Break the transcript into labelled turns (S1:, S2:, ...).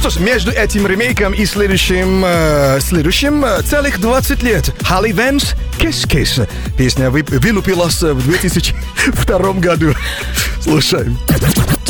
S1: что ж, между этим ремейком и следующим целых 20 лет. Холли Вэнс «Kiss-Kiss». Песня вылупилась в 2002 году. Слушаем.